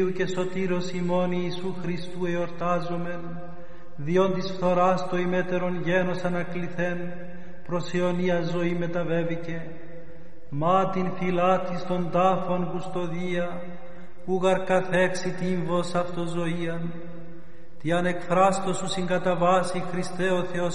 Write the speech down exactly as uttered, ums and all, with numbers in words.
και σωτήρος ημών Ιησού Χριστού εορτάζομεν, διόν της φθοράς το ημέτερον γένος ανακληθέν, προς αιωνία ζωή μεταβέβηκε. Μα την φυλάτης των τάφων κουστοδία, ούγαρ καθέξει τύμβος αυτοζωίαν, τι αν εκφράστο σου συγκαταβάσει Χριστέ ο Θεός